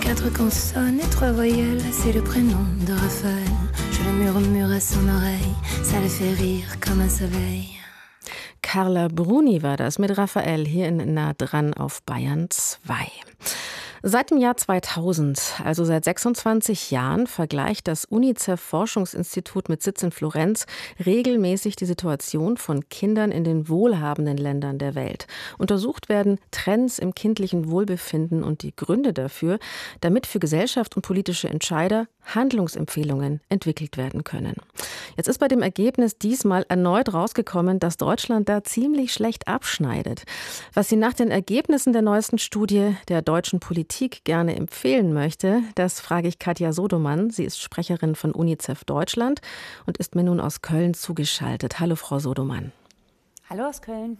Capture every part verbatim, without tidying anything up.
Quatre consonnes et trois voyelles, c'est le prénom de Raphaël. Je le murmure à son oreille, ça le fait rire comme un soleil. Carla Bruni war das mit Raphael hier in Nah dran auf Bayern zwei. Seit dem Jahr zweitausend, also seit sechsundzwanzig Jahren, vergleicht das UNICEF-Forschungsinstitut mit Sitz in Florenz regelmäßig die Situation von Kindern in den wohlhabenden Ländern der Welt. Untersucht werden Trends im kindlichen Wohlbefinden und die Gründe dafür, damit für Gesellschaft und politische Entscheider Handlungsempfehlungen entwickelt werden können. Jetzt ist bei dem Ergebnis diesmal erneut rausgekommen, dass Deutschland da ziemlich schlecht abschneidet. Was Sie nach den Ergebnissen der neuesten Studie der deutschen Politik gerne empfehlen möchte, das frage ich Katja Sodomann. Sie ist Sprecherin von UNICEF Deutschland und ist mir nun aus Köln zugeschaltet. Hallo, Frau Sodomann. Hallo aus Köln.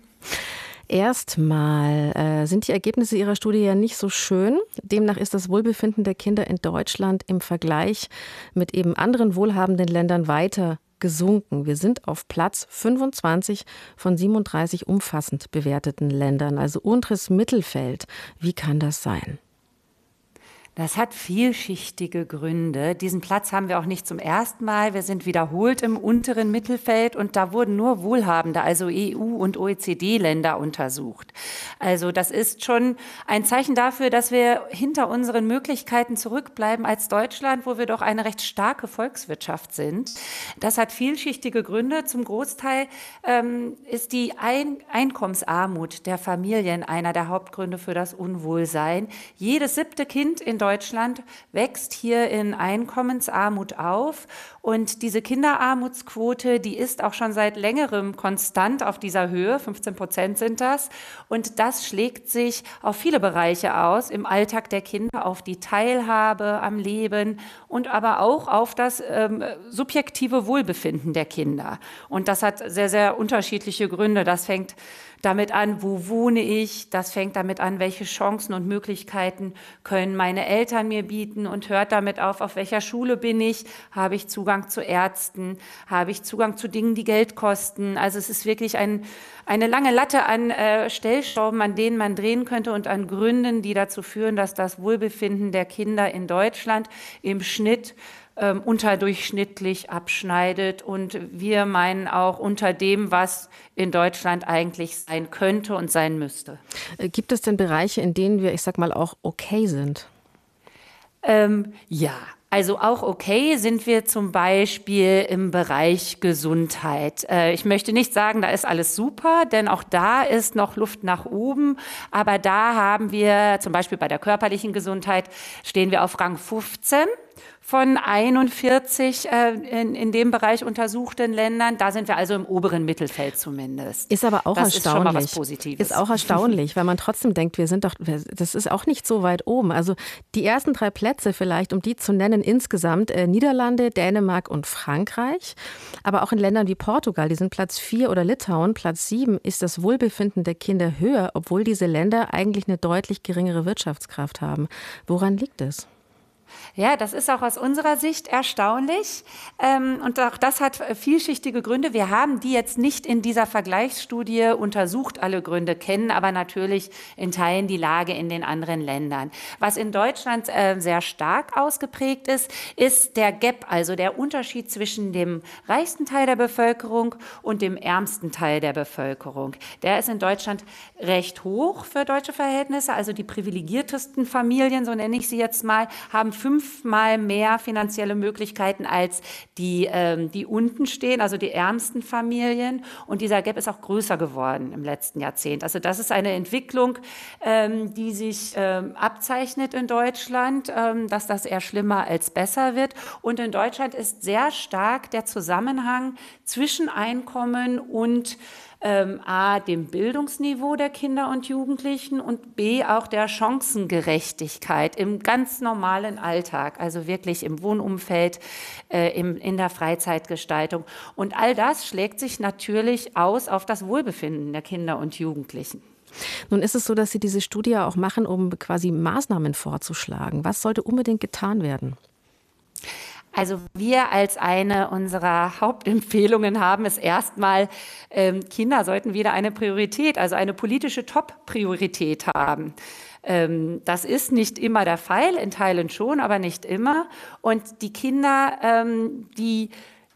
Erstmal äh, sind die Ergebnisse Ihrer Studie ja nicht so schön. Demnach ist das Wohlbefinden der Kinder in Deutschland im Vergleich mit eben anderen wohlhabenden Ländern weiter gesunken. Wir sind auf Platz fünfundzwanzig von siebenunddreißig umfassend bewerteten Ländern, also unteres Mittelfeld. Wie kann das sein? Das hat vielschichtige Gründe. Diesen Platz haben wir auch nicht zum ersten Mal. Wir sind wiederholt im unteren Mittelfeld und da wurden nur wohlhabende, also E U- und O E C D-Länder untersucht. Also das ist schon ein Zeichen dafür, dass wir hinter unseren Möglichkeiten zurückbleiben als Deutschland, wo wir doch eine recht starke Volkswirtschaft sind. Das hat vielschichtige Gründe. Zum Großteil ähm, ist die Ein- Einkommensarmut der Familien einer der Hauptgründe für das Unwohlsein. Jedes siebte Kind in Deutschland wächst hier in Einkommensarmut auf und diese Kinderarmutsquote, die ist auch schon seit längerem konstant auf dieser Höhe, fünfzehn Prozent sind das und das schlägt sich auf viele Bereiche aus, im Alltag der Kinder, auf die Teilhabe am Leben und aber auch auf das ähm, subjektive Wohlbefinden der Kinder und das hat sehr, sehr unterschiedliche Gründe. Das fängt damit an, wo wohne ich, das fängt damit an, welche Chancen und Möglichkeiten können meine Eltern mir bieten und hört damit auf, auf welcher Schule bin ich, habe ich Zugang zu Ärzten, habe ich Zugang zu Dingen, die Geld kosten. Also es ist wirklich ein, eine lange Latte an äh, Stellschrauben, an denen man drehen könnte und an Gründen, die dazu führen, dass das Wohlbefinden der Kinder in Deutschland im Schnitt ähm, unterdurchschnittlich abschneidet und wir meinen auch unter dem, was in Deutschland eigentlich sein könnte und sein müsste. Gibt es denn Bereiche, in denen wir, ich sag mal, auch okay sind? Ähm, ja. Also auch okay sind wir zum Beispiel im Bereich Gesundheit. Ich möchte nicht sagen, da ist alles super, denn auch da ist noch Luft nach oben. Aber da haben wir zum Beispiel bei der körperlichen Gesundheit stehen wir auf Rang fünfzehn von einundvierzig äh, in, in dem Bereich untersuchten Ländern. Da sind wir also im oberen Mittelfeld zumindest. Ist aber auch das erstaunlich. Ist schon mal was Positives. Ist auch erstaunlich, weil man trotzdem denkt, wir sind doch, das ist auch nicht so weit oben. Also die ersten drei Plätze vielleicht, um die zu nennen, insgesamt äh, Niederlande, Dänemark und Frankreich. Aber auch in Ländern wie Portugal, die sind Platz vier oder Litauen, Platz sieben, ist das Wohlbefinden der Kinder höher, obwohl diese Länder eigentlich eine deutlich geringere Wirtschaftskraft haben. Woran liegt es? Ja, das ist auch aus unserer Sicht erstaunlich. Ähm, und auch das hat vielschichtige Gründe. Wir haben die jetzt nicht in dieser Vergleichsstudie untersucht, alle Gründe kennen, aber natürlich in Teilen die Lage in den anderen Ländern. Was in Deutschland äh, sehr stark ausgeprägt ist, ist der Gap, also der Unterschied zwischen dem reichsten Teil der Bevölkerung und dem ärmsten Teil der Bevölkerung. Der ist in Deutschland recht hoch für deutsche Verhältnisse. Also die privilegiertesten Familien, so nenne ich sie jetzt mal, haben fünfmal mehr finanzielle Möglichkeiten als die, ähm, die unten stehen, also die ärmsten Familien. Und dieser Gap ist auch größer geworden im letzten Jahrzehnt. Also das ist eine Entwicklung, ähm, die sich ähm, abzeichnet in Deutschland, ähm, dass das eher schlimmer als besser wird. Und in Deutschland ist sehr stark der Zusammenhang zwischen Einkommen und Ähm, A, dem Bildungsniveau der Kinder und Jugendlichen und B, auch der Chancengerechtigkeit im ganz normalen Alltag, also wirklich im Wohnumfeld, äh, im, in der Freizeitgestaltung. Und all das schlägt sich natürlich aus auf das Wohlbefinden der Kinder und Jugendlichen. Nun ist es so, dass Sie diese Studie auch machen, um quasi Maßnahmen vorzuschlagen. Was sollte unbedingt getan werden? Also wir als eine unserer Hauptempfehlungen haben es erstmal, ähm, Kinder sollten wieder eine Priorität, also eine politische Top-Priorität haben. Ähm, das ist nicht immer der Fall, in Teilen schon, aber nicht immer. Und die Kinder, ähm, die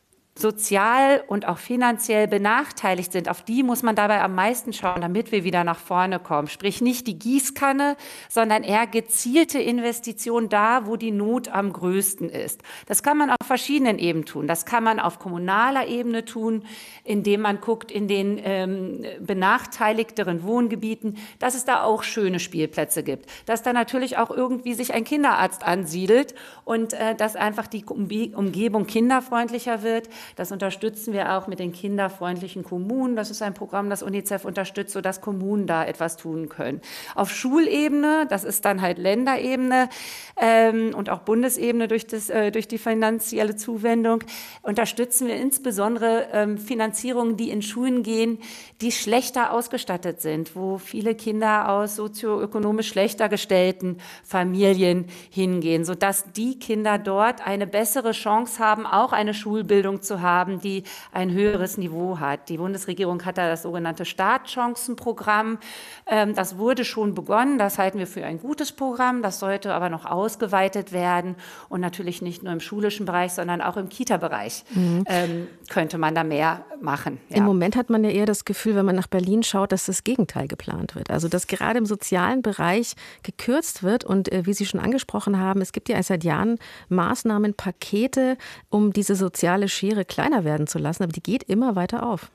sozial und auch finanziell benachteiligt sind, auf die muss man dabei am meisten schauen, damit wir wieder nach vorne kommen. Sprich nicht die Gießkanne, sondern eher gezielte Investitionen da, wo die Not am größten ist. Das kann man auf verschiedenen Ebenen tun. Das kann man auf kommunaler Ebene tun, indem man guckt in den ähm, benachteiligteren Wohngebieten, dass es da auch schöne Spielplätze gibt. Dass da natürlich auch irgendwie sich ein Kinderarzt ansiedelt und äh, dass einfach die Umgebung kinderfreundlicher wird. Das unterstützen wir auch mit den kinderfreundlichen Kommunen. Das ist ein Programm, das UNICEF unterstützt, sodass Kommunen da etwas tun können. Auf Schulebene, das ist dann halt Länderebene ähm, und auch Bundesebene durch, das, äh, durch die finanzielle Zuwendung, unterstützen wir insbesondere ähm, Finanzierungen, die in Schulen gehen, die schlechter ausgestattet sind, wo viele Kinder aus sozioökonomisch schlechter gestellten Familien hingehen, sodass die Kinder dort eine bessere Chance haben, auch eine Schulbildung zu haben, die ein höheres Niveau hat. Die Bundesregierung hat da das sogenannte Startchancenprogramm. Das wurde schon begonnen. Das halten wir für ein gutes Programm. Das sollte aber noch ausgeweitet werden. Und natürlich nicht nur im schulischen Bereich, sondern auch im Kita-Bereich mhm. ähm, könnte man da mehr machen. Ja. Im Moment hat man ja eher das Gefühl, wenn man nach Berlin schaut, dass das Gegenteil geplant wird. Also dass gerade im sozialen Bereich gekürzt wird. Und äh, wie Sie schon angesprochen haben, es gibt ja seit Jahren Maßnahmen, Pakete, um diese soziale Schere kleiner werden zu lassen, aber die geht immer weiter auf.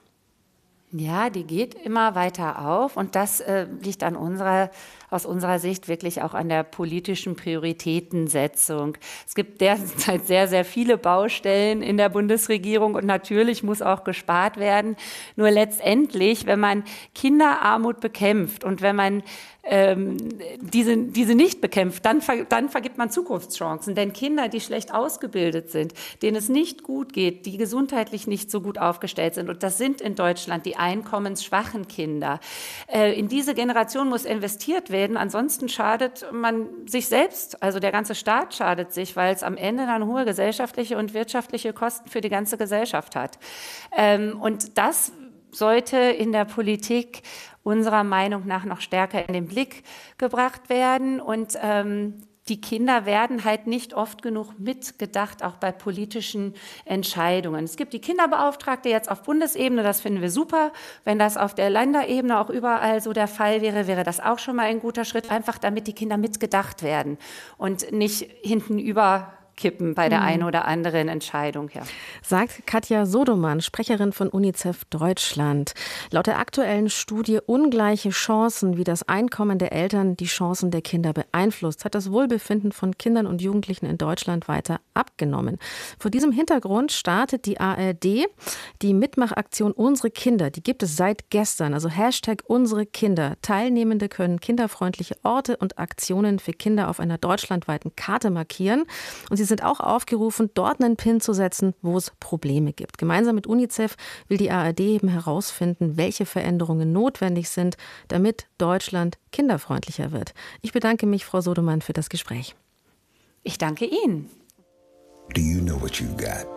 Ja, die geht immer weiter auf und das äh, liegt an unserer, aus unserer Sicht wirklich auch an der politischen Prioritätensetzung. Es gibt derzeit sehr, sehr viele Baustellen in der Bundesregierung und natürlich muss auch gespart werden. Nur letztendlich, wenn man Kinderarmut bekämpft und wenn man ähm, diese, diese nicht bekämpft, dann, ver, dann vergibt man Zukunftschancen. Denn Kinder, die schlecht ausgebildet sind, denen es nicht gut geht, die gesundheitlich nicht so gut aufgestellt sind, und das sind in Deutschland die einkommensschwachen Kinder, äh, in diese Generation muss investiert werden, ansonsten schadet man sich selbst, also der ganze Staat schadet sich, weil es am Ende dann hohe gesellschaftliche und wirtschaftliche Kosten für die ganze Gesellschaft hat. Ähm, und das sollte in der Politik unserer Meinung nach noch stärker in den Blick gebracht werden. Und ähm, die Kinder werden halt nicht oft genug mitgedacht, auch bei politischen Entscheidungen. Es gibt die Kinderbeauftragte jetzt auf Bundesebene, das finden wir super. Wenn das auf der Länderebene auch überall so der Fall wäre, wäre das auch schon mal ein guter Schritt, einfach damit die Kinder mitgedacht werden und nicht hinten über kippen bei der einen oder anderen Entscheidung. Ja. Sagt Katja Sodoman, Sprecherin von UNICEF Deutschland. Laut der aktuellen Studie Ungleiche Chancen, wie das Einkommen der Eltern die Chancen der Kinder beeinflusst, hat das Wohlbefinden von Kindern und Jugendlichen in Deutschland weiter abgenommen. Vor diesem Hintergrund startet die A R D die Mitmachaktion Unsere Kinder. Die gibt es seit gestern, also Hashtag Unsere Kinder. Teilnehmende können kinderfreundliche Orte und Aktionen für Kinder auf einer deutschlandweiten Karte markieren. Und sie Sie sind auch aufgerufen, dort einen Pin zu setzen, wo es Probleme gibt. Gemeinsam mit UNICEF will die A R D eben herausfinden, welche Veränderungen notwendig sind, damit Deutschland kinderfreundlicher wird. Ich bedanke mich, Frau Sodoman, für das Gespräch. Ich danke Ihnen. Do you know what you've got?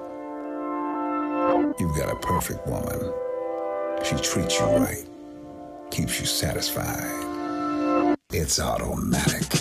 You've got a perfect woman. She treats you right, keeps you satisfied. It's automatic.